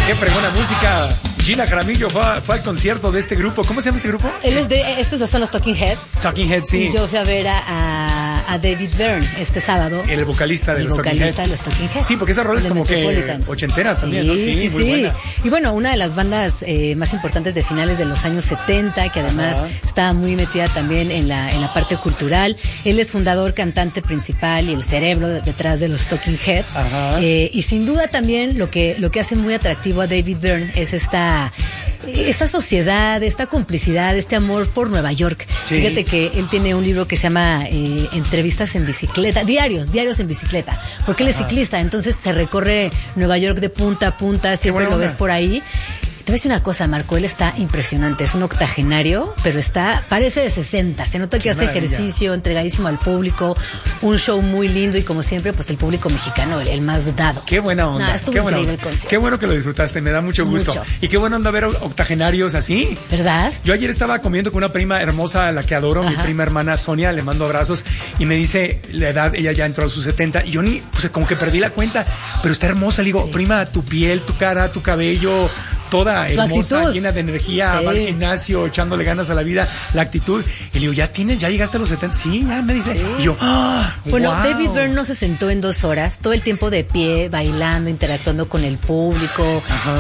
Qué fregona música. Gina Jaramillo fue al concierto de este grupo. ¿Cómo se llama este grupo? Estos son los Talking Heads. Talking Heads, sí. Y yo fui a ver a David Byrne este sábado. El vocalista de los Talking Heads. Sí, porque esa rola es como que ochentera también, ¿no? Sí, muy buena. Y bueno, una de las bandas más importantes de finales de los años 70, que además estaba muy metida también en la parte cultural. Él es fundador, cantante principal y el cerebro detrás de los Talking Heads. Y sin duda también lo que hace muy atractivo a David Byrne es esta sociedad, esta complicidad, este amor por Nueva York. Sí. Fíjate que él tiene un libro que se llama Entrevistas en bicicleta, diarios en bicicleta, porque él es ciclista, entonces se recorre Nueva York de punta a punta, siempre lo ves por ahí. Te voy a decir una cosa, Marco, él está impresionante, es un octogenario, pero parece de 60, se nota que hace ejercicio, entregadísimo al público, un show muy lindo y como siempre, pues el público mexicano, el más dado. Qué buena onda. Estuvo increíble el concierto. Qué bueno que lo disfrutaste, me da mucho gusto. Y qué buena onda ver octogenarios así. ¿Verdad? Yo ayer estaba comiendo con una prima hermosa, a la que adoro, mi prima hermana Sonia, le mando abrazos, y me dice la edad, ella ya entró a sus 70, y yo pues como que perdí la cuenta, pero está hermosa, le digo, prima, tu piel, tu cara, tu cabello, toda hermosa, actitud, llena de energía, va al gimnasio, echándole ganas a la vida, la actitud. Y le digo, ¿ya llegaste a los 70? Sí, ya me dice. Y yo, bueno, wow. David Byrne no se sentó en 2 horas, todo el tiempo de pie, bailando, interactuando con el público.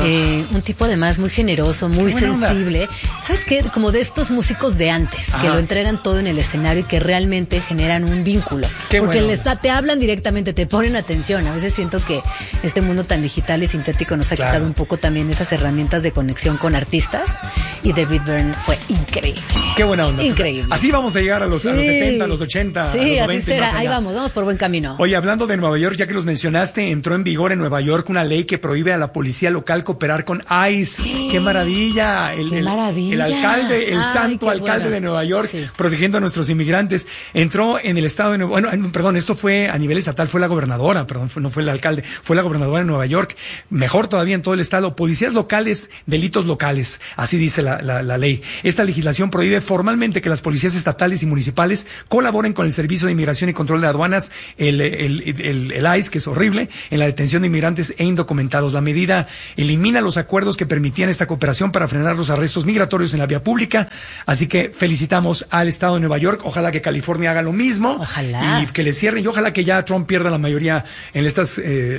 Un tipo además muy generoso, muy sensible. ¿Sabes qué? Como de estos músicos de antes, que lo entregan todo en el escenario y que realmente generan un vínculo. Porque te hablan directamente, te ponen atención. A veces siento que este mundo tan digital y sintético nos ha quitado un poco también esas herramientas de conexión con artistas, y David Byrne fue increíble. Qué buena onda. Increíble. Así vamos a llegar a los 70, a los 80, a los 90. Así será. Ahí vamos por buen camino. Oye, hablando de Nueva York, ya que los mencionaste, entró en vigor en Nueva York una ley que prohíbe a la policía local cooperar con ICE. ¡Qué maravilla! ¡Qué maravilla! El alcalde, el santo alcalde de Nueva York, protegiendo a nuestros inmigrantes. Entró en el estado de Nueva York. Bueno, perdón, esto fue a nivel estatal, fue la gobernadora, no fue el alcalde, fue la gobernadora de Nueva York. Mejor todavía en todo el estado. Policías locales, delitos locales, así dice la ley. Esta legislación prohíbe formalmente que las policías estatales y municipales colaboren con el Servicio de Inmigración y Control de Aduanas, el ICE, que es horrible, en la detención de inmigrantes e indocumentados. La medida elimina los acuerdos que permitían esta cooperación para frenar los arrestos migratorios en la vía pública. Así que felicitamos al estado de Nueva York. Ojalá que California haga lo mismo. Ojalá. Y que le cierren. Y ojalá que ya Trump pierda la mayoría en estas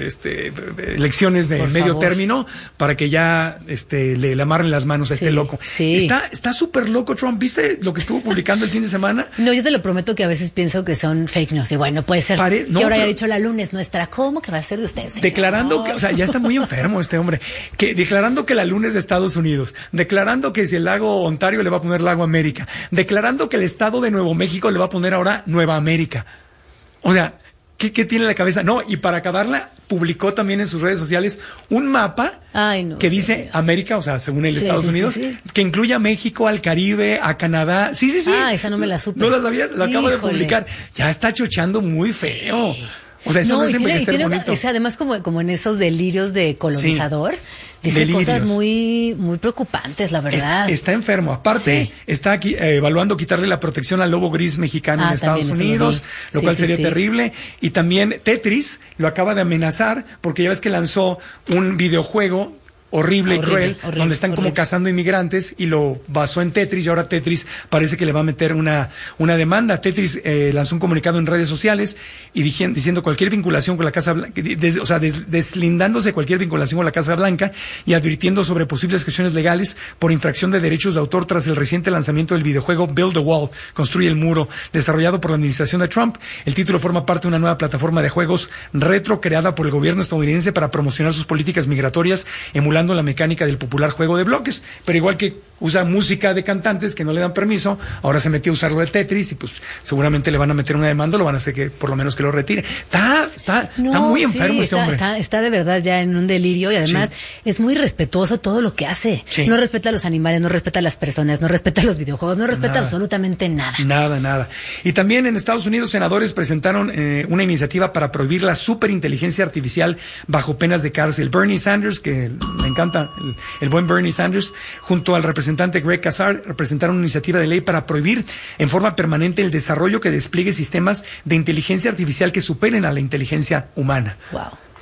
elecciones de medio término, para que ya le amarren las manos a este loco. Sí. Está súper loco Trump. ¿Viste lo que estuvo publicando el fin de semana? No, yo te lo prometo que a veces pienso que son fake news. Y bueno, puede ser que ahora haya dicho la luna es nuestra. ¿Cómo que va a ser de ustedes? Declarando que, o sea, ya está muy enfermo este hombre. Declarando que la luna es de Estados Unidos. Declarando que si el lago Ontario le va a poner lago América. Declarando que el estado de Nuevo México le va a poner ahora Nueva América. O sea, ¿qué tiene en la cabeza? No, y para acabarla, publicó también en sus redes sociales un mapa que dice América, o sea, según el Estados Unidos, que incluye a México, al Caribe, a Canadá. Sí. Esa no me la supe. ¿No la sabías? La acabo de publicar. Ya está chochando muy feo. O sea, eso no es envejecer bonito. O sea, además como en esos delirios de colonizador, dice cosas muy, muy preocupantes, la verdad. Está enfermo. Aparte, está aquí evaluando quitarle la protección al lobo gris mexicano en Estados Unidos, lo cual sería terrible. Y también Tetris lo acaba de amenazar, porque ya ves que lanzó un videojuego horrible y cruel, donde están como cazando inmigrantes, y lo basó en Tetris, y ahora Tetris parece que le va a meter una demanda. Tetris lanzó un comunicado en redes sociales y diciendo cualquier vinculación con la Casa Blanca, deslindándose cualquier vinculación con la Casa Blanca y advirtiendo sobre posibles acciones legales por infracción de derechos de autor tras el reciente lanzamiento del videojuego Build the Wall, Construye el Muro, desarrollado por la administración de Trump. El título forma parte de una nueva plataforma de juegos retro creada por el gobierno estadounidense para promocionar sus políticas migratorias, emulando la mecánica del popular juego de bloques, pero igual que usa música de cantantes que no le dan permiso, ahora se metió a usarlo de Tetris, y pues seguramente le van a meter una demanda, lo van a hacer que por lo menos que lo retire. Está muy enfermo este hombre. Está de verdad ya en un delirio, y además es muy respetuoso todo lo que hace. No respeta a los animales, no respeta a las personas, no respeta a los videojuegos, no respeta absolutamente nada. Nada. Y también en Estados Unidos, senadores presentaron una iniciativa para prohibir la superinteligencia artificial bajo penas de cárcel. Bernie Sanders, que me encanta, el buen Bernie Sanders, junto al representante Greg Casar, presentaron una iniciativa de ley para prohibir en forma permanente el desarrollo que despliegue sistemas de inteligencia artificial que superen a la inteligencia humana. Wow.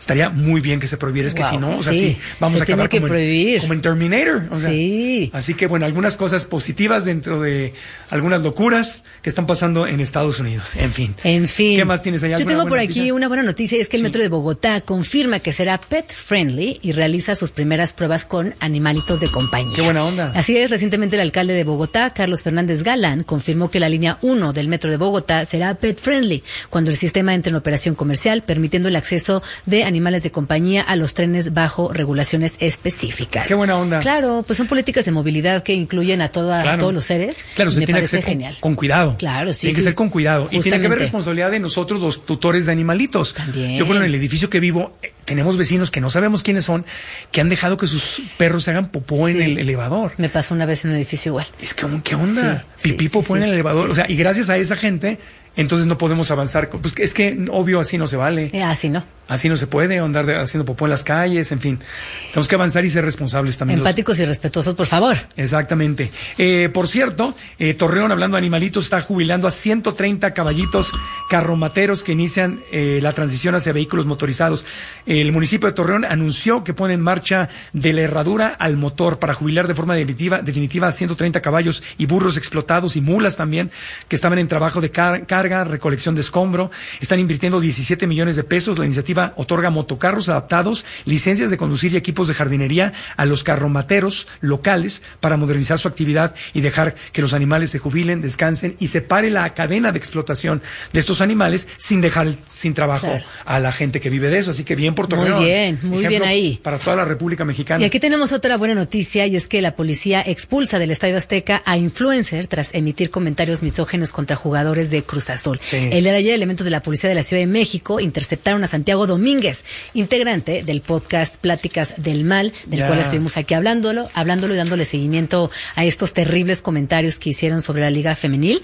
estaría muy bien que se prohibiera, es que si no, o sea, sí, vamos a acabar como en Terminator. O sea, sí. Así que bueno, algunas cosas positivas dentro de algunas locuras que están pasando en Estados Unidos. En fin. ¿Qué más tienes allá? Yo tengo por aquí una buena noticia, es que el Metro de Bogotá confirma que será pet friendly y realiza sus primeras pruebas con animalitos de compañía. Qué buena onda. Así es, recientemente el alcalde de Bogotá, Carlos Fernández Galán, confirmó que la línea 1 del Metro de Bogotá será pet friendly cuando el sistema entre en operación comercial, permitiendo el acceso de animales de compañía a los trenes bajo regulaciones específicas. Qué buena onda. Claro, pues son políticas de movilidad que incluyen a todos los seres. Claro, se tiene que ser genial. Con cuidado. Claro, sí. Tiene que ser con cuidado. Justamente. Y tiene que haber responsabilidad de nosotros, los tutores de animalitos. También. Yo, en el edificio que vivo, tenemos vecinos que no sabemos quiénes son, que han dejado que sus perros se hagan popó en el elevador. Me pasó una vez en un edificio igual. Es que, ¿qué onda? Pipí popó en el elevador. O sea, y gracias a esa gente, entonces no podemos avanzar. Pues es que, obvio, así no se vale. Así no. Así no se puede andar haciendo popó en las calles, en fin. Tenemos que avanzar y ser responsables también. Empáticos y respetuosos, por favor. Exactamente. Por cierto, Torreón, hablando de animalitos, está jubilando a 130 caballitos carromateros que inician la transición hacia vehículos motorizados. El municipio de Torreón anunció que pone en marcha de la herradura al motor para jubilar de forma definitiva a 130 caballos y burros explotados y mulas también que estaban en trabajo de carga, recolección de escombro. Están invirtiendo 17 millones de pesos. La iniciativa otorga motocarros adaptados, licencias de conducir y equipos de jardinería a los carromateros locales para modernizar su actividad y dejar que los animales se jubilen, descansen y se pare la cadena de explotación de estos animales sin dejar sin trabajo a la gente que vive de eso. Así que bien por Torreón. Muy bien ahí. Para toda la República Mexicana. Y aquí tenemos otra buena noticia y es que la policía expulsa del Estadio Azteca a influencer tras emitir comentarios misóginos contra jugadores de Cruz Azul. Sí. El día de ayer, elementos de la Policía de la Ciudad de México interceptaron a Santiago Domínguez, integrante del podcast Pláticas del Mal, del cual estuvimos aquí hablándolo y dándole seguimiento a estos terribles comentarios que hicieron sobre la Liga Femenil.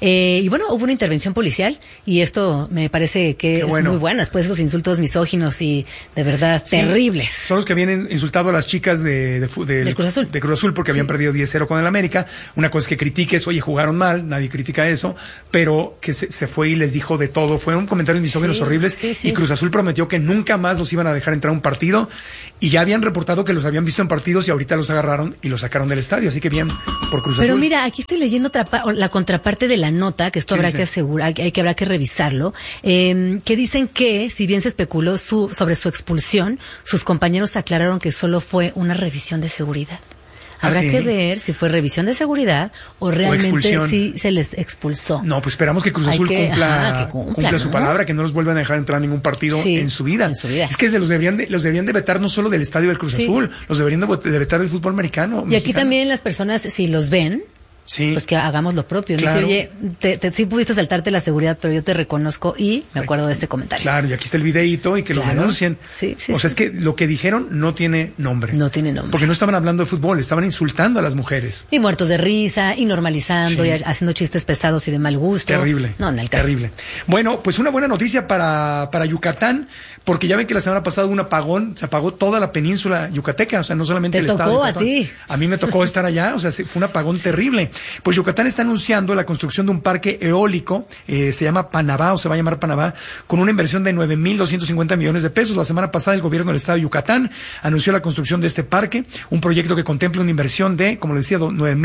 Y bueno, hubo una intervención policial y esto me parece que es muy bueno, después de esos insultos misóginos y de verdad terribles. Son los que habían insultado a las chicas de Cruz Azul. De Cruz Azul porque habían perdido 10-0 con el América. Una cosa es que critiques, oye, jugaron mal, nadie critica eso, pero que se fue y les dijo de todo. Fue un comentario misóginos horribles y Cruz Azul prometió que nunca más los iban a dejar entrar a un partido y ya habían reportado que los habían visto en partidos y ahorita los agarraron y los sacaron del estadio, así que bien por Cruz Azul. Pero mira, aquí estoy leyendo la contraparte de la nota, que esto habrá que asegurar, habrá que revisarlo, que dicen que si bien se especuló sobre su expulsión, sus compañeros aclararon que solo fue una revisión de seguridad. Habrá que ver si fue revisión de seguridad o realmente sí se les expulsó. No, pues esperamos que Cruz Azul cumpla su palabra, que no los vuelvan a dejar entrar a ningún partido en su vida. Es que los deberían de vetar no solo del estadio del Cruz Azul, los deberían de vetar del fútbol americano. Y aquí también las personas, si los ven, pues que hagamos lo propio. Claro. ¿No? Oye, sí pudiste saltarte la seguridad, pero yo te reconozco y me acuerdo de este comentario. Claro, y aquí está el videíto y que los denuncien. O sea, es que lo que dijeron no tiene nombre. No tiene nombre. Porque no estaban hablando de fútbol, estaban insultando a las mujeres. Y muertos de risa, y normalizando, y haciendo chistes pesados y de mal gusto. Terrible. No, en el caso. Terrible. Bueno, pues una buena noticia para Yucatán, porque ya ven que la semana pasada hubo un apagón, se apagó toda la península yucateca, o sea, no solamente el estado. Te tocó a ti. A mí me tocó estar allá, o sea, fue un apagón terrible. Pues Yucatán está anunciando la construcción de un parque eólico, se llama Panabá, o se va a llamar Panabá, con una inversión de 9,250 millones de pesos. La semana pasada el gobierno del estado de Yucatán anunció la construcción de este parque, un proyecto que contempla una inversión de, como les decía,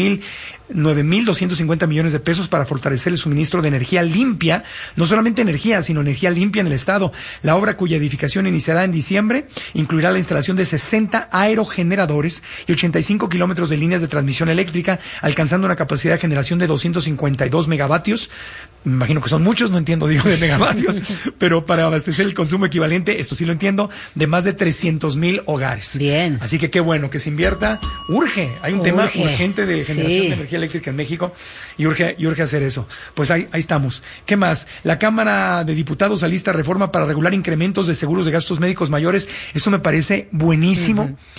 9,250 millones de pesos para fortalecer el suministro de energía limpia, no solamente energía, sino energía limpia en el estado. La obra, cuya edificación iniciará en diciembre, incluirá la instalación de 60 aerogeneradores y 85 kilómetros de líneas de transmisión eléctrica, alcanzando una capacidad de generación de 252 megavatios. Me imagino que son muchos, no entiendo, digo, de megavatios, pero para abastecer el consumo equivalente, esto sí lo entiendo, de más de 300,000 hogares. Bien. Así que qué bueno que se invierta. Urge. Hay un tema urgente de generación de energía eléctrica en México y urge hacer eso. Pues ahí estamos. ¿Qué más? La Cámara de Diputados alista reforma para regular incrementos de seguros de gastos médicos mayores. Esto me parece buenísimo.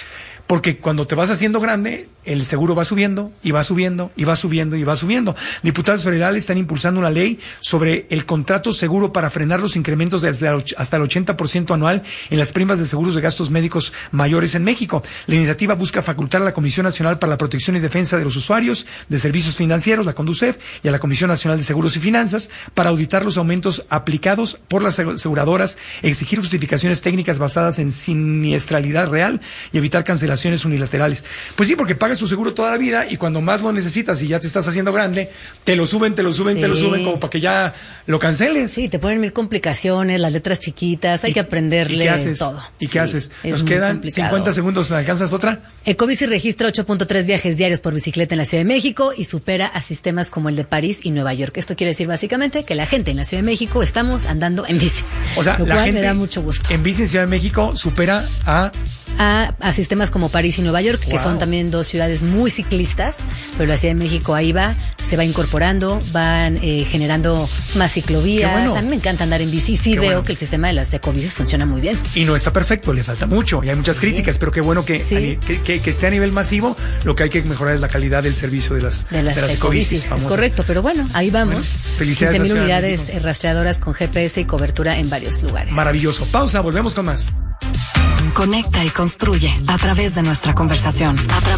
porque cuando te vas haciendo grande, el seguro va subiendo y va subiendo y va subiendo y va subiendo. Diputados federales están impulsando una ley sobre el contrato seguro para frenar los incrementos de hasta el 80% anual en las primas de seguros de gastos médicos mayores en México. La iniciativa busca facultar a la Comisión Nacional para la Protección y Defensa de los Usuarios de Servicios Financieros, la CONDUCEF, y a la Comisión Nacional de Seguros y Finanzas para auditar los aumentos aplicados por las aseguradoras, exigir justificaciones técnicas basadas en siniestralidad real y evitar cancelaciones unilaterales. Pues sí, porque pagas tu seguro toda la vida y cuando más lo necesitas y ya te estás haciendo grande, te lo suben como para que ya lo canceles. Sí, te ponen 1000 complicaciones, las letras chiquitas, hay que aprenderle todo. ¿Y qué haces? Nos quedan 50 segundos, ¿me alcanzas otra? Ecobici registra 8.3 viajes diarios por bicicleta en la Ciudad de México y supera a sistemas como el de París y Nueva York. Esto quiere decir básicamente que la gente en la Ciudad de México estamos andando en bici. O sea, lo la cual gente me da mucho gusto. En bici en Ciudad de México supera a sistemas como París y Nueva York, que son también dos ciudades muy ciclistas, pero la Ciudad de México ahí se va incorporando, van generando más ciclovías. Bueno. A mí me encanta andar en bici y sí veo que el sistema de las ecobicis funciona muy bien. Y no está perfecto, le falta mucho y hay muchas críticas, pero qué bueno que esté a nivel masivo. Lo que hay que mejorar es la calidad del servicio de las ecobicis. Es correcto, pero bueno, ahí vamos. Bueno, felicidades. 15,000 unidades rastreadoras con GPS y cobertura en varios lugares. Maravilloso. Pausa, volvemos con más. Conecta y construye a través de nuestra conversación.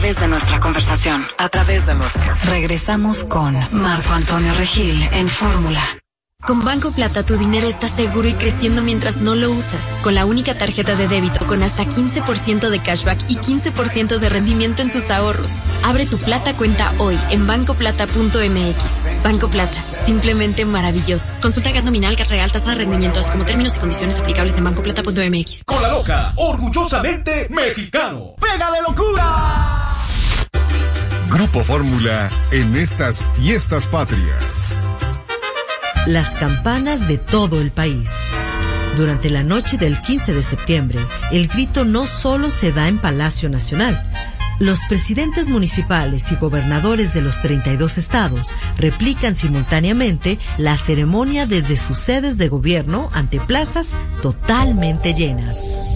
Regresamos con Marco Antonio Regil en Fórmula. Con Banco Plata tu dinero está seguro y creciendo mientras no lo usas. Con la única tarjeta de débito con hasta 15% de cashback y 15% de rendimiento en tus ahorros. Abre tu Plata cuenta hoy en bancoplata.mx. Banco Plata, simplemente maravilloso. Consulta GAT nominal, GAT real, tasa de rendimiento, así como términos y condiciones aplicables en bancoplata.mx. Con la loca, orgullosamente mexicano. ¡Pega de locura! Grupo Fórmula en estas fiestas patrias. Las campanas de todo el país. Durante la noche del 15 de septiembre, el grito no solo se da en Palacio Nacional. Los presidentes municipales y gobernadores de los 32 estados replican simultáneamente la ceremonia desde sus sedes de gobierno ante plazas totalmente llenas.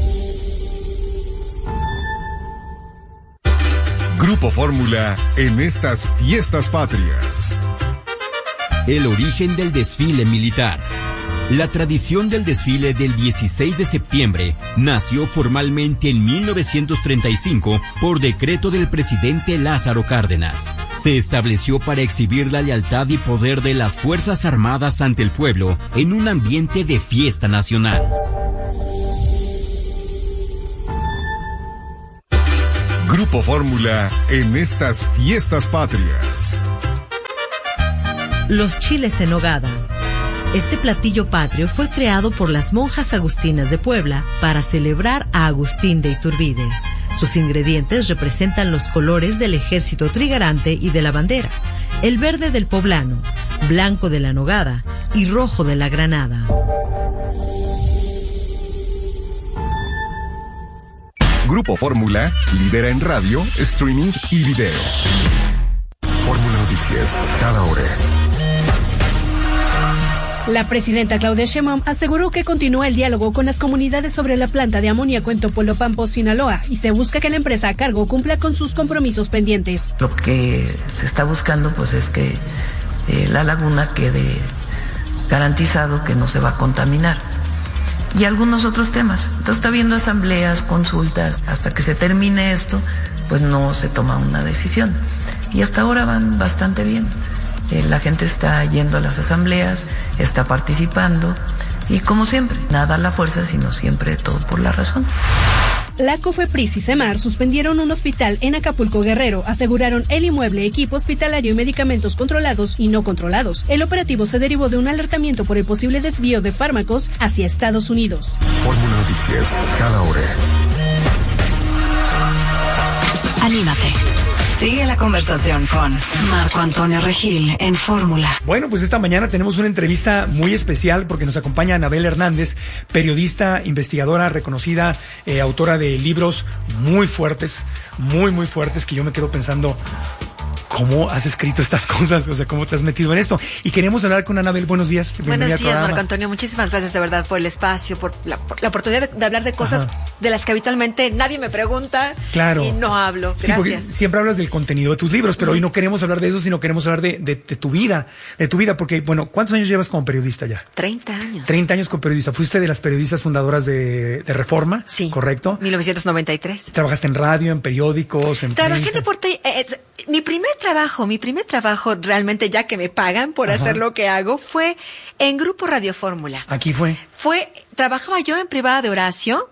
Grupo Fórmula en estas fiestas patrias. El origen del desfile militar. La tradición del desfile del 16 de septiembre nació formalmente en 1935 por decreto del presidente Lázaro Cárdenas. Se estableció para exhibir la lealtad y poder de las Fuerzas Armadas ante el pueblo en un ambiente de fiesta nacional. Grupo Fórmula en estas fiestas patrias. Los chiles en nogada. Este platillo patrio fue creado por las monjas agustinas de Puebla para celebrar a Agustín de Iturbide. Sus ingredientes representan los colores del ejército trigarante y de la bandera: el verde del poblano, blanco de la nogada y rojo de la granada. Grupo Fórmula lidera en radio, streaming y video. Fórmula Noticias, cada hora. La presidenta Claudia Sheinbaum aseguró que continúa el diálogo con las comunidades sobre la planta de amoníaco en Topolobampo, Sinaloa, y se busca que la empresa a cargo cumpla con sus compromisos pendientes. Lo que se está buscando pues es que la laguna quede garantizado que no se va a contaminar. Y algunos otros temas. Entonces está habiendo asambleas, consultas, hasta que se termine esto, pues no se toma una decisión. Y hasta ahora van bastante bien. La gente está yendo a las asambleas, está participando y como siempre, nada a la fuerza, sino siempre todo por la razón. La COFEPRIS y CEMAR suspendieron un hospital en Acapulco, Guerrero. Aseguraron el inmueble, equipo hospitalario y medicamentos controlados y no controlados. El operativo se derivó de un alertamiento por el posible desvío de fármacos hacia Estados Unidos. Fórmula Noticias, cada hora. Anímate. Sigue la conversación con Marco Antonio Regil en Fórmula. Bueno, pues esta mañana tenemos una entrevista muy especial porque nos acompaña Anabel Hernández, periodista, investigadora, reconocida, autora de libros muy fuertes, muy fuertes, que yo me quedo pensando ¿cómo has escrito estas cosas? O sea, ¿cómo te has metido en esto? Y queremos hablar con Anabel. Buenos días. Buenos días, Marco Antonio. Muchísimas gracias de verdad por el espacio, por la oportunidad de hablar de cosas de las que habitualmente nadie me pregunta y no hablo. Gracias. Sí, porque siempre hablas del contenido de tus libros, pero hoy no queremos hablar de eso, sino queremos hablar de tu vida, porque, bueno, ¿cuántos años llevas como periodista ya? 30 años. 30 años como periodista. Fuiste de las periodistas fundadoras de Reforma, sí, ¿correcto? 1993. Trabajaste en radio, en periódicos, en Trabajé prensa. en reporte. Mi primer trabajo realmente, ya que me pagan por hacer lo que hago, fue en Grupo Radio Fórmula. ¿Aquí fue? Trabajaba yo en Privada de Horacio.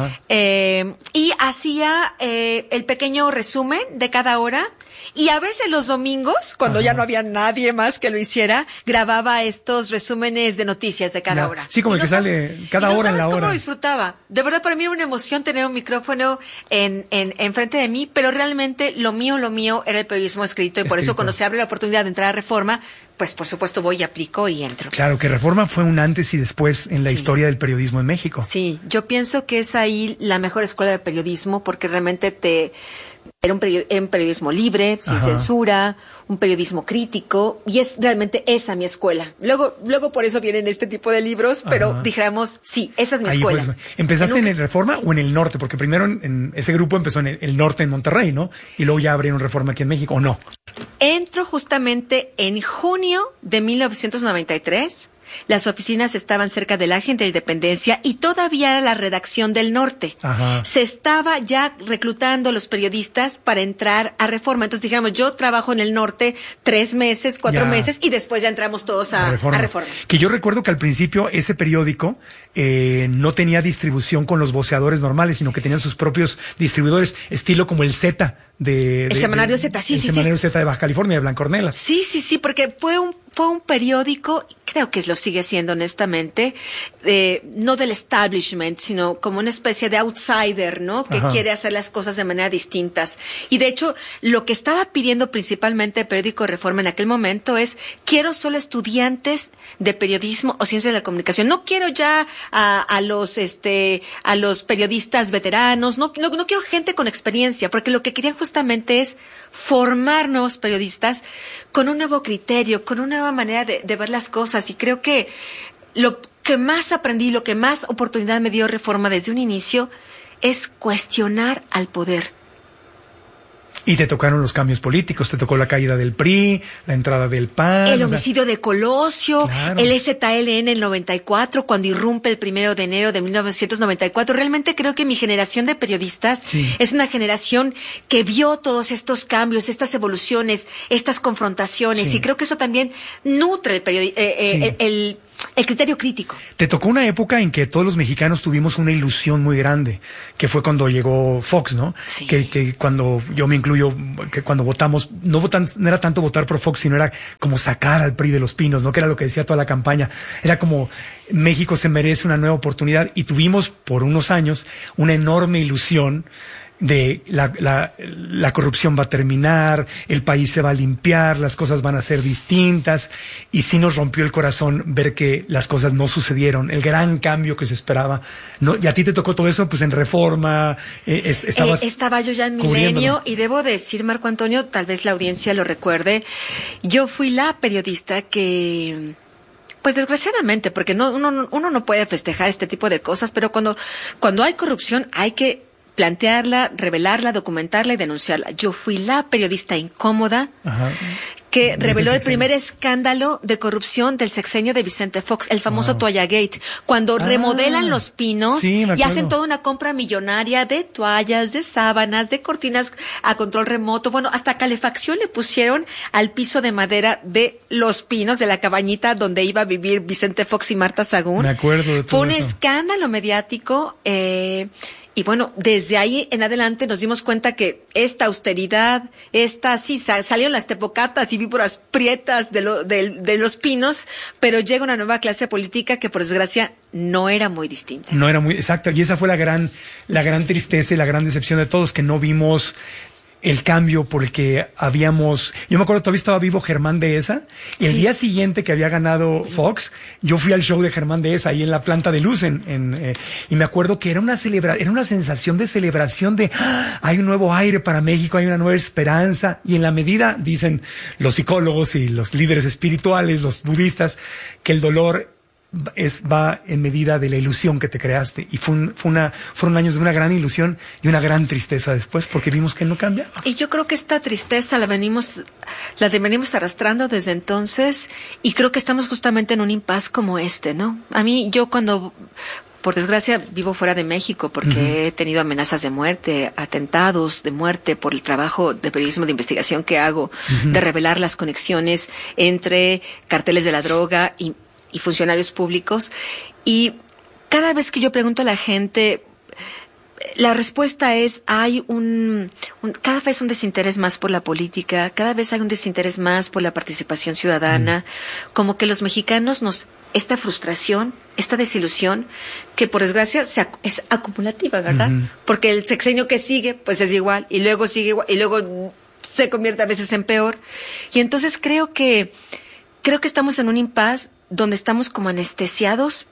Y hacía el pequeño resumen de cada hora. Y a veces los domingos, cuando ya no había nadie más que lo hiciera, grababa estos resúmenes de noticias de cada hora. Sí, como el que sale cada hora en la hora. ¿Sabes cómo lo disfrutaba? De verdad, para mí era una emoción tener un micrófono en frente de mí, pero realmente lo mío era el periodismo escrito, y por eso cuando se abre la oportunidad de entrar a Reforma, pues por supuesto voy y aplico y entro. Claro, que Reforma fue un antes y después en la historia del periodismo en México. Sí, yo pienso que es ahí la mejor escuela de periodismo, porque realmente era un periodismo libre, sin censura, un periodismo crítico, y es realmente esa mi escuela. Luego por eso vienen este tipo de libros, pero dijéramos, sí, esa es mi escuela. ¿Empezaste en el Reforma o en el norte? Porque primero en ese grupo empezó en el norte, en Monterrey, ¿no? Y luego ya abrieron Reforma aquí en México, ¿o no? Entro justamente en junio de 1993. Las oficinas estaban cerca del Ángel de Independencia y todavía era la redacción del norte. Se estaba ya reclutando los periodistas para entrar a Reforma. Entonces dijimos, yo trabajo en el norte 3 meses, 4 meses, y después ya entramos todos a Reforma. Que yo recuerdo que al principio ese periódico no tenía distribución con los voceadores normales, sino que tenían sus propios distribuidores, estilo como el Z el semanario Z, el semanario Z de Baja California, de Blancornelas. Sí, porque fue un periódico, creo que lo sigue siendo honestamente, no del establishment, sino como una especie de outsider, ¿no? Que quiere hacer las cosas de manera distintas. Y de hecho, lo que estaba pidiendo principalmente el periódico Reforma en aquel momento es, quiero solo estudiantes de periodismo o ciencia de la comunicación. No quiero ya a los periodistas veteranos, no quiero gente con experiencia, porque lo que querían justamente es formar nuevos periodistas con un nuevo criterio, con una nueva manera de ver las cosas. Y creo que lo que más aprendí, lo que más oportunidad me dio Reforma desde un inicio es cuestionar al poder. Y te tocaron los cambios políticos, te tocó la caída del PRI, la entrada del PAN. El homicidio de Colosio, el EZLN en el 94, cuando irrumpe el 1 de enero de 1994. Realmente creo que mi generación de periodistas es una generación que vio todos estos cambios, estas evoluciones, estas confrontaciones, y creo que eso también nutre el criterio crítico. Te tocó una época en que todos los mexicanos tuvimos una ilusión muy grande, que fue cuando llegó Fox, ¿no? Sí. Que cuando yo me incluyo, que cuando votamos, no era tanto votar por Fox, sino era como sacar al PRI de los pinos, ¿no? Que era lo que decía toda la campaña. Era como, México se merece una nueva oportunidad, y tuvimos por unos años una enorme ilusión de la corrupción va a terminar, el país se va a limpiar, las cosas van a ser distintas, y sí nos rompió el corazón ver que las cosas no sucedieron, el gran cambio que se esperaba. ¿No? Y a ti te tocó todo eso, pues en Reforma, estaba yo ya en Milenio, y debo decir, Marco Antonio, tal vez la audiencia lo recuerde, yo fui la periodista que, pues desgraciadamente, porque uno no puede festejar este tipo de cosas, pero cuando hay corrupción hay que plantearla, revelarla, documentarla y denunciarla. Yo fui la periodista incómoda que reveló el primer escándalo de corrupción del sexenio de Vicente Fox, el famoso Toalla Gate, cuando remodelan Los Pinos y hacen toda una compra millonaria de toallas, de sábanas, de cortinas a control remoto, bueno, hasta calefacción le pusieron al piso de madera de Los Pinos, de la cabañita donde iba a vivir Vicente Fox y Marta Sagún. Me acuerdo de todo Fue un eso. escándalo mediático, y bueno, desde ahí en adelante nos dimos cuenta que esta austeridad, salieron las tepocatas y víboras prietas de Los Pinos, pero llega una nueva clase política que por desgracia no era muy distinta. No era muy, exacto, y esa fue la gran tristeza y la gran decepción de todos, que no vimos el cambio por el que yo me acuerdo, todavía estaba vivo Germán Dehesa, y el día siguiente que había ganado Fox, yo fui al show de Germán Dehesa ahí en la planta de luz, y me acuerdo que era una sensación de celebración de, hay un nuevo aire para México, hay una nueva esperanza, y en la medida, dicen los psicólogos y los líderes espirituales, los budistas, que el dolor va en medida de la ilusión que te creaste, y fueron años de una gran ilusión y una gran tristeza después, porque vimos que no cambiaba. Y yo creo que esta tristeza la venimos arrastrando desde entonces, y creo que estamos justamente en un impasse como ¿no? A mí, yo cuando, por desgracia, vivo fuera de México porque he tenido amenazas de muerte, atentados de muerte por el trabajo de periodismo de investigación que hago, de revelar las conexiones entre carteles de la droga y funcionarios públicos, y cada vez que yo pregunto a la gente, la respuesta es, hay cada vez un desinterés más por la política, cada vez hay un desinterés más por la participación ciudadana, como que los mexicanos esta frustración, esta desilusión, que por desgracia es acumulativa, ¿verdad? Porque el sexenio que sigue, pues es igual, y luego sigue igual, y luego se convierte a veces en peor, y entonces creo que estamos en un impasse donde estamos como anestesiados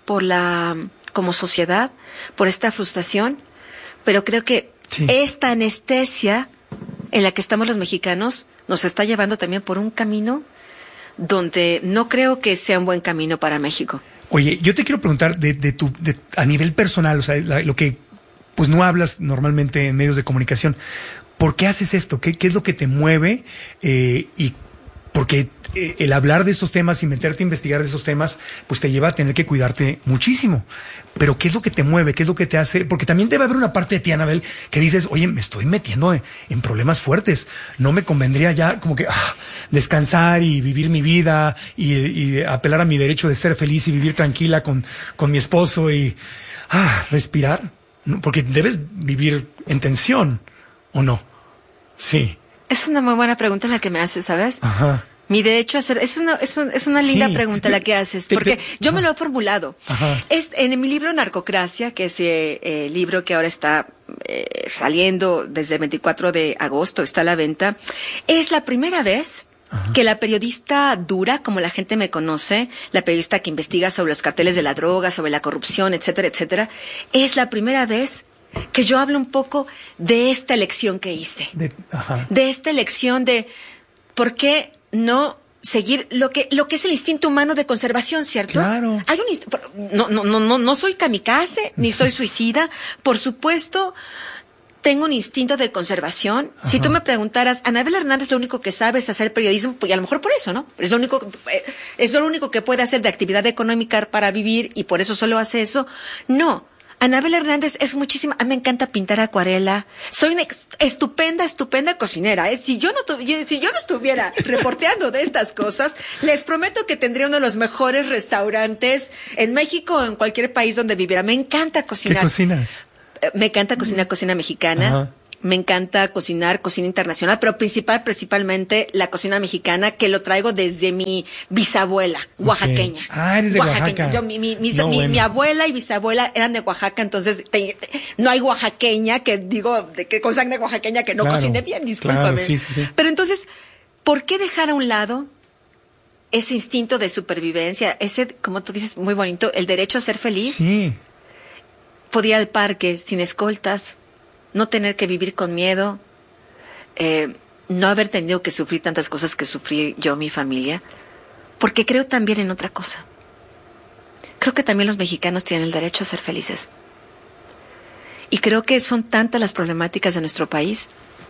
como sociedad, por esta frustración, pero creo que esta anestesia en la que estamos los mexicanos nos está llevando también por un camino donde no creo que sea un buen camino para México. Oye, yo te quiero preguntar a nivel personal, o sea, lo que pues no hablas normalmente en medios de comunicación, ¿por qué haces esto? ¿Qué es lo que te mueve? Y porque el hablar de esos temas y meterte a investigar de esos temas, pues te lleva a tener que cuidarte muchísimo. Pero ¿qué es lo que te mueve? ¿Qué es lo que te hace? Porque también debe haber una parte de ti, Anabel, que dices, oye, me estoy metiendo en problemas fuertes. No me convendría ya como que descansar y vivir mi vida y apelar a mi derecho de ser feliz y vivir tranquila con mi esposo y respirar. Porque debes vivir en tensión, ¿o no? Sí. Es una muy buena pregunta la que me haces, ¿sabes? Ajá. Mi derecho a ser, es una linda pregunta la que haces, porque yo me lo he formulado. En mi libro Narcocracia, que es el libro que ahora está saliendo desde el 24 de agosto, está a la venta, es la primera vez que la periodista dura, como la gente me conoce, la periodista que investiga sobre los carteles de la droga, sobre la corrupción, etcétera, etcétera, es la primera vez que yo hablo un poco de esta elección que hice. De esta elección de por qué no seguir lo que es el instinto humano de conservación, ¿cierto? Claro. Hay no soy kamikaze, ni soy suicida. Por supuesto, tengo un instinto de conservación. Si tú me preguntaras, Anabel Hernández, lo único que sabe es hacer periodismo, pues a lo mejor por eso, ¿no? Es lo único que puede hacer de actividad económica para vivir y por eso solo hace eso. No. Anabel Hernández es muchísima. A mí me encanta pintar acuarela. Soy una estupenda cocinera. Si yo no estuviera reporteando de estas cosas, les prometo que tendría uno de los mejores restaurantes en México o en cualquier país donde viviera. Me encanta cocinar. ¿Qué cocinas? Me encanta cocinar cocina mexicana. Me encanta cocinar cocina internacional, pero principalmente la cocina mexicana, que lo traigo desde mi bisabuela, oaxaqueña. Eres de Oaxaca. Mi abuela y bisabuela eran de Oaxaca, entonces no hay oaxaqueña que con sangre oaxaqueña que no cocine bien, discúlpame. Claro, sí. Pero entonces, ¿por qué dejar a un lado ese instinto de supervivencia, ese, como tú dices, muy bonito, el derecho a ser feliz? Sí. Podía ir al parque sin escoltas, no tener que vivir con miedo, no haber tenido que sufrir tantas cosas que sufrí yo, mi familia, porque creo también en otra cosa. Creo que también los mexicanos tienen el derecho a ser felices. Y creo que son tantas las problemáticas de nuestro país,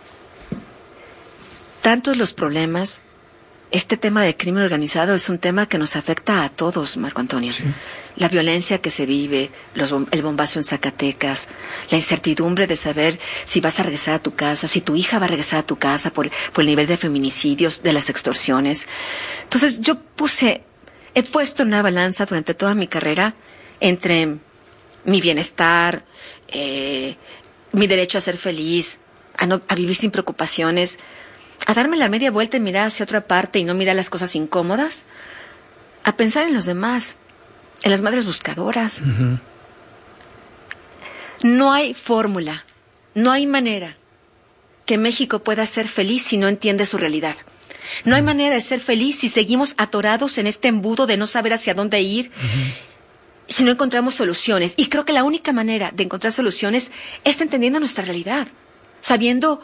tantos los problemas. Este tema de crimen organizado es un tema que nos afecta a todos, Marco Antonio. Sí. La violencia que se vive, el bombazo en Zacatecas, la incertidumbre de saber si vas a regresar a tu casa, si tu hija va a regresar a tu casa por el nivel de feminicidios, de las extorsiones. Entonces he puesto en una balanza durante toda mi carrera entre mi bienestar, mi derecho a ser feliz, a vivir sin preocupaciones, a darme la media vuelta y mirar hacia otra parte y no mirar las cosas incómodas, a pensar en los demás, en las madres buscadoras. No hay fórmula, no hay manera que México pueda ser feliz si no entiende su realidad. No hay manera de ser feliz si seguimos atorados en este embudo de no saber hacia dónde ir, si no encontramos soluciones. Y creo que la única manera de encontrar soluciones es entendiendo nuestra realidad, sabiendo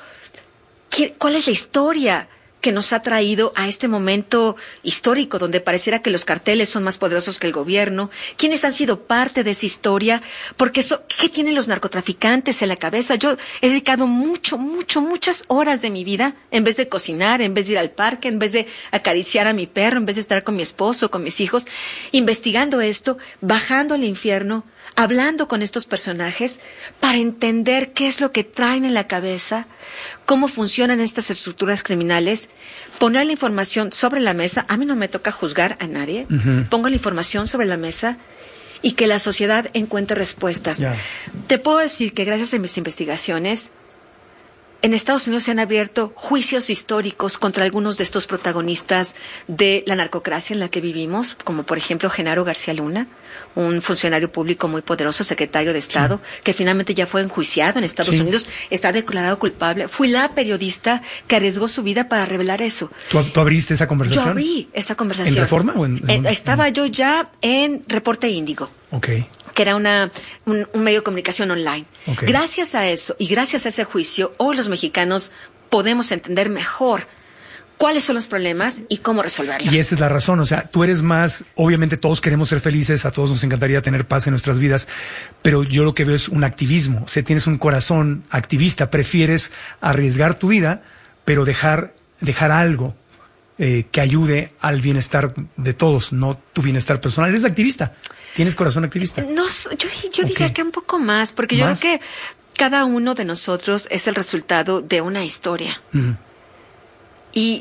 cuál es la historia que nos ha traído a este momento histórico donde pareciera que los carteles son más poderosos que el gobierno, quiénes han sido parte de esa historia, porque ¿qué tienen los narcotraficantes en la cabeza? Yo he dedicado muchas horas de mi vida, en vez de cocinar, en vez de ir al parque, en vez de acariciar a mi perro, en vez de estar con mi esposo, con mis hijos, investigando esto, bajando al infierno, hablando con estos personajes para entender qué es lo que traen en la cabeza, cómo funcionan estas estructuras criminales, poner la información sobre la mesa. A mí no me toca juzgar a nadie. Pongo la información sobre la mesa y que la sociedad encuentre respuestas. Te puedo decir que gracias a mis investigaciones, en Estados Unidos se han abierto juicios históricos contra algunos de estos protagonistas de la narcocracia en la que vivimos, como por ejemplo Genaro García Luna, un funcionario público muy poderoso, secretario de Estado, que finalmente ya fue enjuiciado en Estados Unidos, está declarado culpable. Fui la periodista que arriesgó su vida para revelar eso. ¿Tú abriste esa conversación? Yo abrí esa conversación. ¿En Reforma o en estaba yo ya en Reporte Índigo. Que era un medio de comunicación online. Gracias a eso y gracias a ese juicio, hoy los mexicanos podemos entender mejor cuáles son los problemas y cómo resolverlos. Y esa es la razón, o sea, tú eres más, obviamente todos queremos ser felices, a todos nos encantaría tener paz en nuestras vidas, pero yo lo que veo es un activismo, o sea, tienes un corazón activista, prefieres arriesgar tu vida, pero dejar algo que ayude al bienestar de todos, no tu bienestar personal. Eres activista, tienes corazón activista. No, yo diría que un poco más, porque yo creo que cada uno de nosotros es el resultado de una historia. Y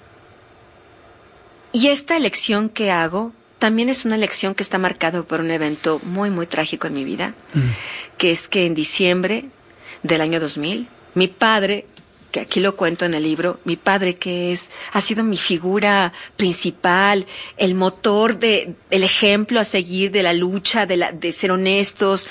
esta elección que hago también es una elección que está marcada por un evento muy, muy trágico en mi vida, que es que en diciembre del año 2000, mi padre, que aquí lo cuento en el libro, mi padre que ha sido mi figura principal, el motor el ejemplo a seguir de la lucha, de ser honestos,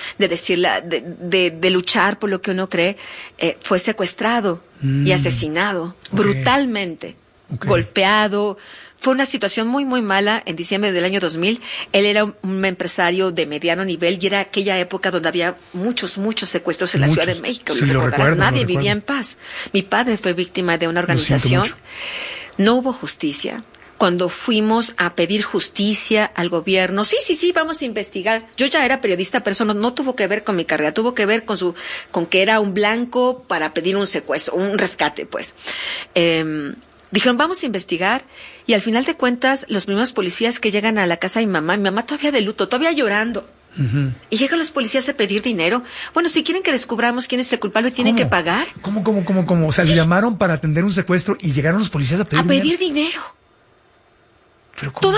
de luchar por lo que uno cree, fue secuestrado y asesinado brutalmente, golpeado. Fue una situación muy, muy mala en diciembre del año 2000. Él era un empresario de mediano nivel y era aquella época donde había muchos secuestros en la Ciudad de México. Sí, lo recuerdo, nadie vivía en paz. Mi padre fue víctima de una organización. No hubo justicia. Cuando fuimos a pedir justicia al gobierno, sí, vamos a investigar. Yo ya era periodista, pero eso no tuvo que ver con mi carrera, tuvo que ver con que era un blanco para pedir un secuestro, un rescate, pues. Dijeron, vamos a investigar, y al final de cuentas, los primeros policías que llegan a la casa de mi mamá todavía de luto, todavía llorando, y llegan los policías a pedir dinero. Bueno, si quieren que descubramos quién es el culpable, tienen que pagar. ¿Cómo? O sea, le llamaron para atender un secuestro y llegaron los policías a pedir dinero. Todos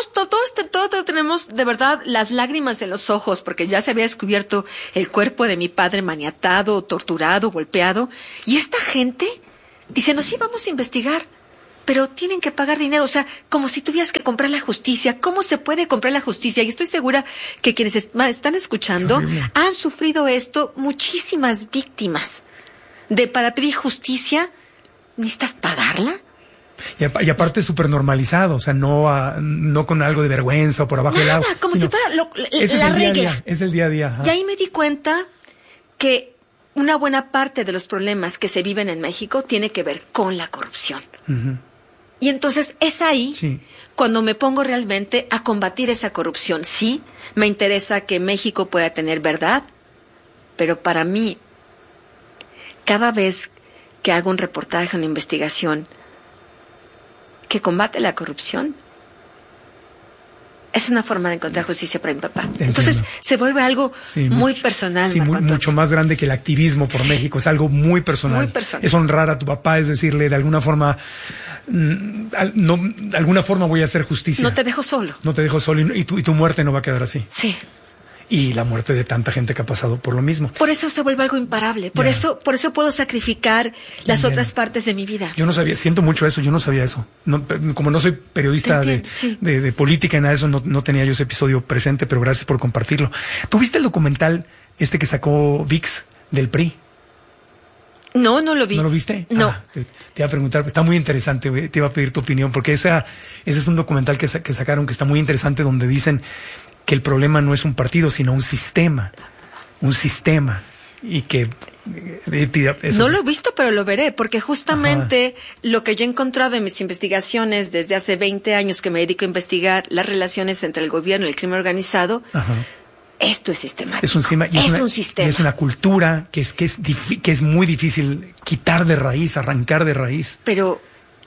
tenemos de verdad las lágrimas en los ojos porque ya se había descubierto el cuerpo de mi padre maniatado, torturado, golpeado, y esta gente diciendo, sí, vamos a investigar, pero tienen que pagar dinero, o sea, como si tuvieras que comprar la justicia. ¿Cómo se puede comprar la justicia? Y estoy segura que quienes están escuchando han sufrido esto, muchísimas víctimas. Para pedir justicia, ¿necesitas pagarla? Y aparte es súper normalizado, o sea, no con algo de vergüenza o por abajo del agua. Como si fuera la regla. Es el día a día. Y ahí me di cuenta que una buena parte de los problemas que se viven en México tiene que ver con la corrupción. Y entonces es ahí cuando me pongo realmente a combatir esa corrupción. Sí, me interesa que México pueda tener verdad, pero para mí, cada vez que hago un reportaje, una investigación que combate la corrupción, es una forma de encontrar justicia para mi papá. Entiendo. Entonces se vuelve algo muy personal. Sí, mucho más grande que el activismo por México. Es algo muy personal. Muy personal. Es honrar a tu papá, es decirle de alguna forma, de alguna forma voy a hacer justicia. No te dejo solo. No te dejo solo y tu muerte no va a quedar así. Sí. Y la muerte de tanta gente que ha pasado por lo mismo. Por eso se vuelve algo imparable. Por eso puedo sacrificar las otras partes de mi vida. Yo no sabía, siento mucho eso, yo no sabía eso. Como no soy periodista de política y nada de eso, no tenía yo ese episodio presente, pero gracias por compartirlo. ¿Tú viste el documental que sacó ViX del PRI? No, no lo vi. ¿No lo viste? No. Te iba a preguntar, está muy interesante, te iba a pedir tu opinión, porque ese es un documental que sacaron que está muy interesante, donde dicen que el problema no es un partido, sino un sistema, y que... No lo he visto, pero lo veré, porque justamente lo que yo he encontrado en mis investigaciones desde hace 20 años que me dedico a investigar las relaciones entre el gobierno y el crimen organizado, esto es sistemático. Es un sistema. Es una cultura que es muy difícil quitar de raíz, arrancar de raíz. Pero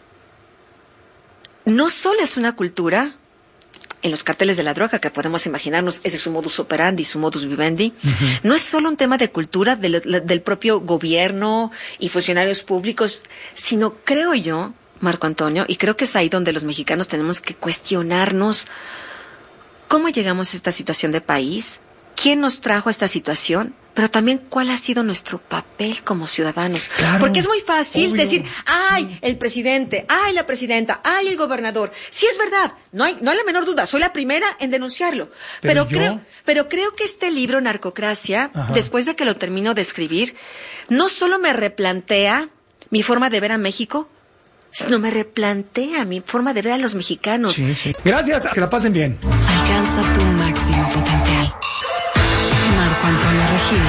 no solo es una cultura. En los carteles de la droga, que podemos imaginarnos, ese es su modus operandi, su modus vivendi, no es solo un tema de cultura del propio gobierno y funcionarios públicos, sino, creo yo, Marco Antonio, y creo que es ahí donde los mexicanos tenemos que cuestionarnos cómo llegamos a esta situación de país, quién nos trajo a esta situación, pero también cuál ha sido nuestro papel como ciudadanos. Claro, porque es muy fácil decir, ¡ay, el presidente! ¡Ay, la presidenta! ¡Ay, el gobernador! Sí, es verdad, no hay la menor duda, soy la primera en denunciarlo. Pero creo que este libro, Narcocracia, después de que lo termino de escribir, no solo me replantea mi forma de ver a México, sino me replantea mi forma de ver a los mexicanos. Sí. Gracias, que la pasen bien. Alcanza tu máximo potencial. Marco Antonio Regil.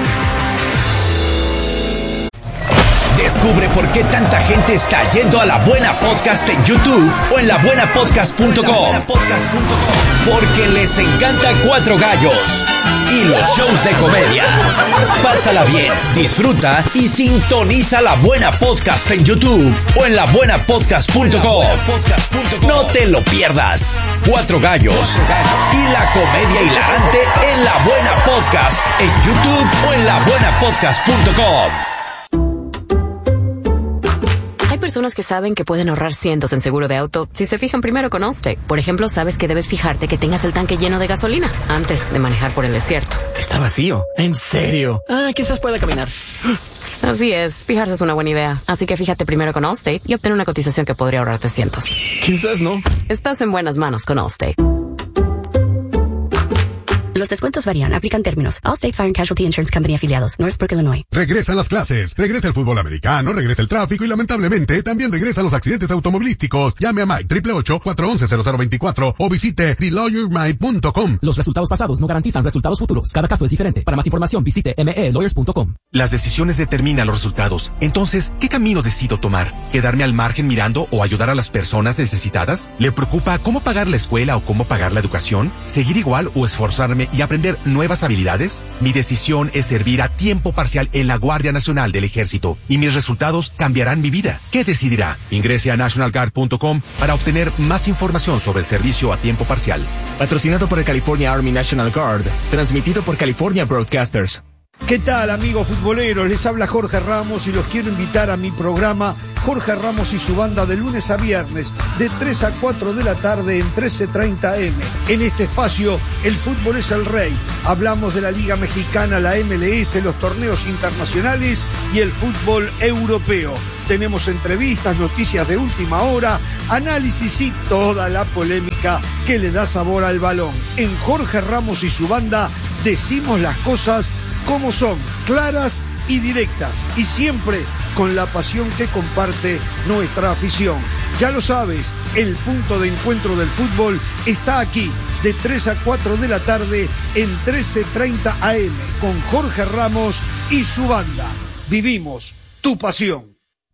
Descubre por qué tanta gente está yendo a La Buena Podcast en YouTube o en labuenapodcast.com. Porque les encanta Cuatro Gallos y los shows de comedia. Pásala bien, disfruta y sintoniza La Buena Podcast en YouTube o en labuenapodcast.com. No te lo pierdas. Cuatro Gallos y la comedia hilarante en La Buena Podcast en YouTube o en labuenapodcast.com. Hay personas que saben que pueden ahorrar cientos en seguro de auto si se fijan primero con Allstate. Por ejemplo, sabes que debes fijarte que tengas el tanque lleno de gasolina antes de manejar por el desierto. Está vacío. ¿En serio? Quizás pueda caminar. Así es, fijarse es una buena idea. Así que fíjate primero con Allstate y obtén una cotización que podría ahorrarte cientos. Quizás no. Estás en buenas manos con Allstate. Los descuentos varían. Aplican términos. Allstate Fire and Casualty Insurance Company afiliados. Northbrook, Illinois. Regresan las clases. Regresa el fútbol americano. Regresa el tráfico y lamentablemente también regresan los accidentes automovilísticos. Llame a Mike 888-411-0024 o visite TheLawyerMike.com. Los resultados pasados no garantizan resultados futuros. Cada caso es diferente. Para más información visite melawyers.com. Las decisiones determinan los resultados. Entonces, ¿qué camino decido tomar? ¿Quedarme al margen mirando o ayudar a las personas necesitadas? ¿Le preocupa cómo pagar la escuela o cómo pagar la educación? ¿Seguir igual o esforzarme y aprender nuevas habilidades? Mi decisión es servir a tiempo parcial en la Guardia Nacional del Ejército y mis resultados cambiarán mi vida. ¿Qué decidirá? Ingrese a nationalguard.com para obtener más información sobre el servicio a tiempo parcial. Patrocinado por el California Army National Guard, transmitido por California Broadcasters. ¿Qué tal, amigos futboleros? Les habla Jorge Ramos y los quiero invitar a mi programa Jorge Ramos y su banda de lunes a viernes de 3 a 4 de la tarde en 13:30 AM. En este espacio, el fútbol es el rey. Hablamos de la Liga Mexicana, la MLS, los torneos internacionales y el fútbol europeo. Tenemos entrevistas, noticias de última hora, análisis y toda la polémica que le da sabor al balón. En Jorge Ramos y su banda decimos las cosas como son, claras y directas, y siempre con la pasión que comparte nuestra afición. Ya lo sabes, el punto de encuentro del fútbol está aquí, de 3 a 4 de la tarde en 13:30 AM, con Jorge Ramos y su banda. Vivimos tu pasión.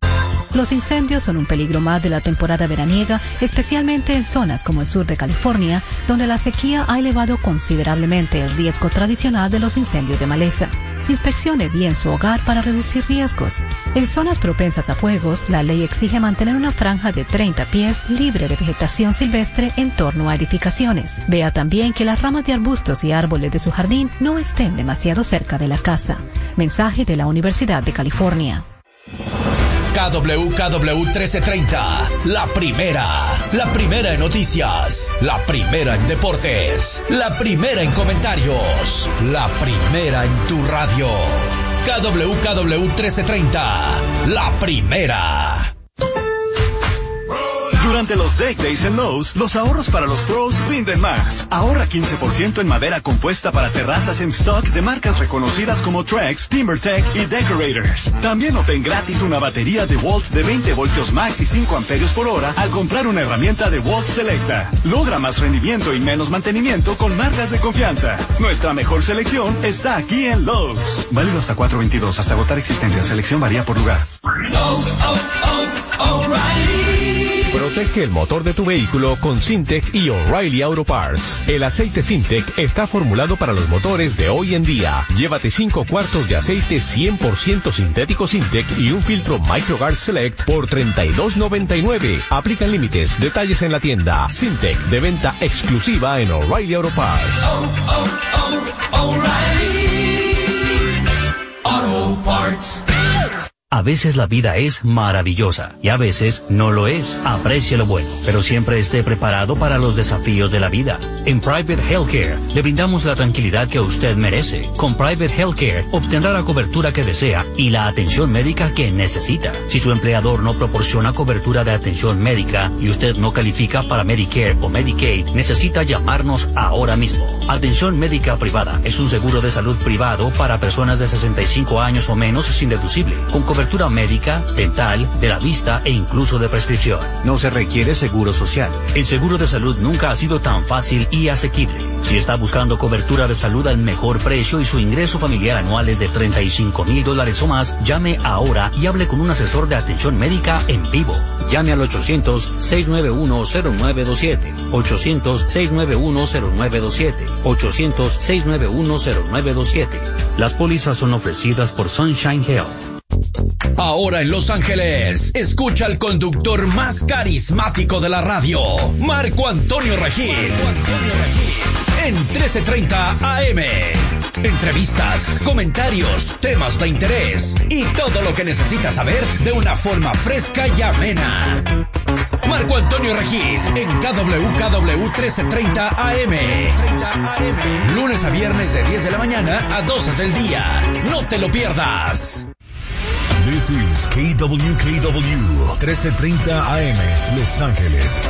Los incendios son un peligro más de la temporada veraniega, especialmente en zonas como el sur de California, donde la sequía ha elevado considerablemente el riesgo tradicional de los incendios de maleza. Inspeccione bien su hogar para reducir riesgos. En zonas propensas a fuegos, la ley exige mantener una franja de 30 pies libre de vegetación silvestre en torno a edificaciones. Vea también que las ramas de arbustos y árboles de su jardín no estén demasiado cerca de la casa. Mensaje de la Universidad de California. KWKW 1330, la primera en noticias, la primera en deportes, la primera en comentarios, la primera en tu radio. KWKW 1330, la primera. Durante los Deck Days en Lowe's, los ahorros para los pros rinden más. Ahorra 15% en madera compuesta para terrazas en stock de marcas reconocidas como Trex, TimberTech y Decorators. También obtén gratis una batería DeWalt de 20 voltios max y 5 amperios por hora al comprar una herramienta DeWalt Selecta. Logra más rendimiento y menos mantenimiento con marcas de confianza. Nuestra mejor selección está aquí en Lowe's. Válido hasta 4/22, hasta agotar existencia. Selección varía por lugar. Protege el motor de tu vehículo con Syntec y O'Reilly Auto Parts. El aceite Syntec está formulado para los motores de hoy en día. Llévate 5 cuartos de aceite 100% sintético Syntec y un filtro MicroGuard Select por $32.99. Aplican límites. Detalles en la tienda. Syntec, de venta exclusiva en O'Reilly Auto Parts. O'Reilly Auto Parts. A veces la vida es maravillosa y a veces no lo es. Aprecie lo bueno, pero siempre esté preparado para los desafíos de la vida. En Private Healthcare le brindamos la tranquilidad que usted merece. Con Private Healthcare obtendrá la cobertura que desea y la atención médica que necesita. Si su empleador no proporciona cobertura de atención médica y usted no califica para Medicare o Medicaid, necesita llamarnos ahora mismo. Atención médica privada es un seguro de salud privado para personas de 65 años o menos sin deducible, con cobertura médica, dental, de la vista e incluso de prescripción. No se requiere seguro social. El seguro de salud nunca ha sido tan fácil y asequible. Si está buscando cobertura de salud al mejor precio y su ingreso familiar anual es de $35,000 o más, llame ahora y hable con un asesor de atención médica en vivo. Llame al 800-691-0927. 800-691-0927. 800-691-0927. Las pólizas son ofrecidas por Sunshine Health. Ahora en Los Ángeles, escucha al conductor más carismático de la radio, Marco Antonio Regil. En 1330 AM. Entrevistas, comentarios, temas de interés y todo lo que necesitas saber de una forma fresca y amena. Marco Antonio Regil en KWKW 1330 AM. Lunes a viernes de 10 de la mañana a 12 del día. No te lo pierdas. This is KWKW 1330 AM, Los Ángeles.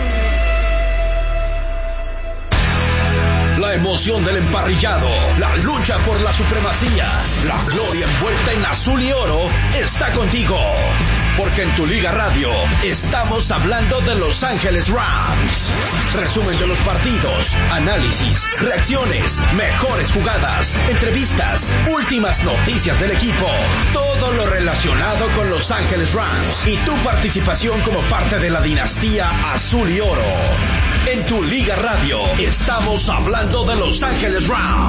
La emoción del emparrillado, la lucha por la supremacía, la gloria envuelta en azul y oro está contigo. Porque en tu Liga Radio estamos hablando de Los Ángeles Rams. Resumen de los partidos, análisis, reacciones, mejores jugadas, entrevistas, últimas noticias del equipo. Todo lo relacionado con Los Ángeles Rams y tu participación como parte de la dinastía azul y oro. En tu Liga Radio estamos hablando de Los Ángeles Rams.